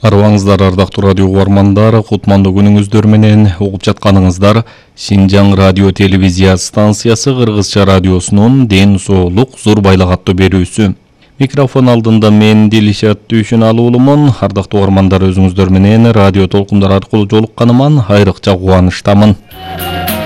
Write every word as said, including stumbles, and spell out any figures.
Арыбаңыздар, ардактуу радио угармандар, кутмандуу күнүңүздөр менен угуп жатканыңыздар Синжаң радио телевизия станциясы Кыргызча радиосунун Ден соолук зор байлык аттуу берүүсү. Микрофон алдында мен Дилишат Дүйшүналуулумун. Ардактуу угармандар, өзүңүздөр менен радио толкундар аркылуу жолукканыман айрыкча кубанычтамын.